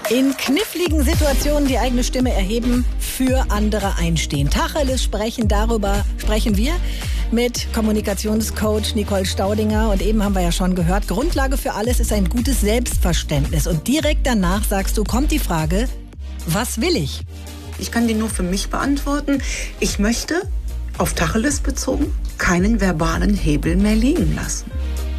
In kniffligen Situationen die eigene Stimme erheben, für andere einstehen. Tacheles sprechen, darüber sprechen wir mit Kommunikationscoach Nicole Staudinger. Und eben haben wir ja schon gehört, Grundlage für alles ist ein gutes Selbstverständnis. Und direkt danach, sagst du, kommt die Frage, was will ich? Ich kann die nur für mich beantworten. Ich möchte, auf Tacheles bezogen, keinen verbalen Hebel mehr liegen lassen.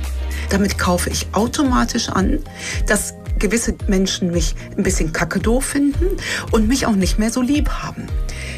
Damit kaufe ich automatisch an, dass gewisse Menschen mich ein bisschen kacke-doof finden und mich auch nicht mehr so lieb haben.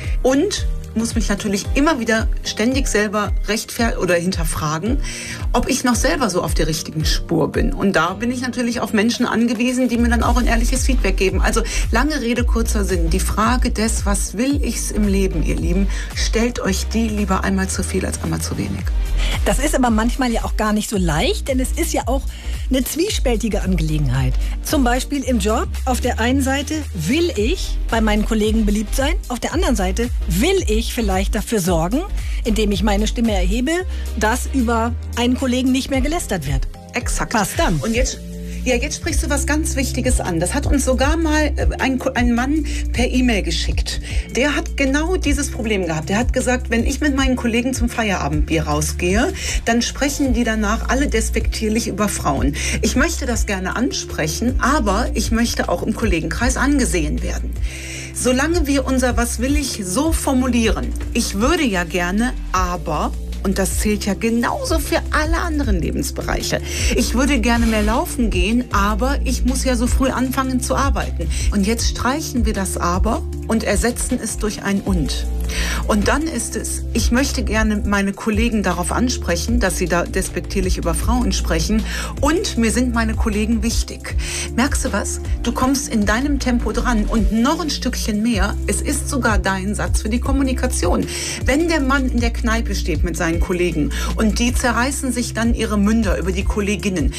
Und muss mich natürlich immer wieder ständig selber rechtfertigen oder hinterfragen, ob ich noch selber so auf der richtigen Spur bin. Und da bin ich natürlich auf Menschen angewiesen, die mir dann auch ein ehrliches Feedback geben. Also lange Rede, kurzer Sinn. Die Frage des, was will ich's im Leben, ihr Lieben, stellt euch die lieber einmal zu viel als einmal zu wenig. Das ist aber manchmal ja auch gar nicht so leicht, denn es ist ja auch eine zwiespältige Angelegenheit. Zum Beispiel im Job. Auf der einen Seite will ich bei meinen Kollegen beliebt sein. Auf der anderen Seite will ich vielleicht dafür sorgen, indem ich meine Stimme erhebe, dass über einen Kollegen nicht mehr gelästert wird. Exakt. Was dann? Und jetzt sprichst du was ganz Wichtiges an. Das hat uns sogar mal ein Mann per E-Mail geschickt. Der hat genau dieses Problem gehabt. Der hat gesagt, wenn ich mit meinen Kollegen zum Feierabendbier rausgehe, dann sprechen die danach alle despektierlich über Frauen. Ich möchte das gerne ansprechen, aber ich möchte auch im Kollegenkreis angesehen werden. Solange wir unser Was will ich so formulieren, ich würde ja gerne, aber... Und das zählt ja genauso für alle anderen Lebensbereiche. Ich würde gerne mehr laufen gehen, aber ich muss ja so früh anfangen zu arbeiten. Und jetzt streichen wir das Aber und ersetzen es durch ein Und. Und dann ist es, ich möchte gerne meine Kollegen darauf ansprechen, dass sie da despektierlich über Frauen sprechen. Und mir sind meine Kollegen wichtig. Merkst du was? Du kommst in deinem Tempo dran und noch ein Stückchen mehr. Es ist sogar dein Satz für die Kommunikation. Wenn der Mann in der Kneipe steht mit seinen Kollegen und die zerreißen sich dann ihre Münder über die Kolleginnen,